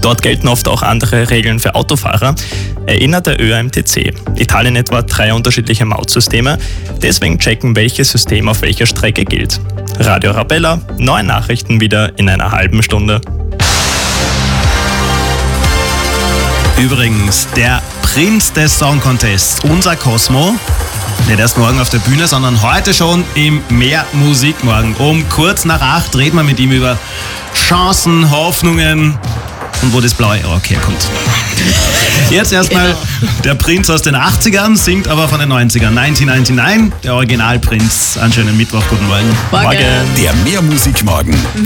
Dort gelten oft auch andere Regeln für Autofahrer, erinnert der ÖAMTC. Italien etwa 3 unterschiedliche Mautsysteme, deswegen checken, welches System auf welcher Strecke gilt. Radio Arabella, neue Nachrichten wieder in einer halben Stunde. Übrigens, der Prinz des Song Contests, unser Cosmo, nicht erst morgen auf der Bühne, sondern heute schon im Mehr Musikmorgen. Um kurz nach 8 reden wir mit ihm über Chancen, Hoffnungen und wo das blaue Auge herkommt. Jetzt erstmal der Prinz aus den 80ern, singt aber von den 90ern. 1999, der Originalprinz. Einen schönen Mittwoch, guten Morgen. Morgen. Der Mehr Musikmorgen.